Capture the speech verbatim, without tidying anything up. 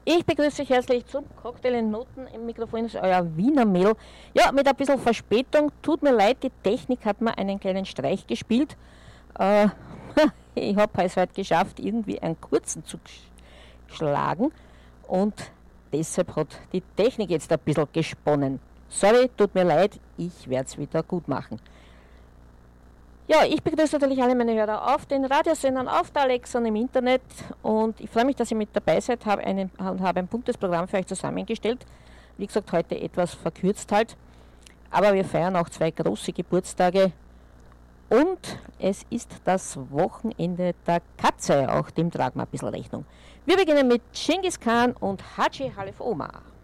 Ich begrüße euch herzlich zum Cocktail in Noten. Im Mikrofon ist euer Wiener Mädel. Ja, mit ein bisschen Verspätung. Tut mir leid, die Technik hat mir einen kleinen Streich gespielt. Äh, ich habe es heute geschafft, irgendwie einen kurzen zu schlagen. Und deshalb hat die Technik jetzt ein bisschen gesponnen. Sorry, tut mir leid, ich werde es wieder gut machen. Ja, ich begrüße natürlich alle meine Hörer auf den Radiosendern, auf der Alexa und im Internet, und ich freue mich, dass ihr mit dabei seid, habe einen, und habe ein buntes Programm für euch zusammengestellt. Wie gesagt, heute etwas verkürzt halt, aber wir feiern auch zwei große Geburtstage und es ist das Wochenende der Katze, auch dem tragen wir ein bisschen Rechnung. Wir beginnen mit Genghis Khan und Haji Khalif Omar.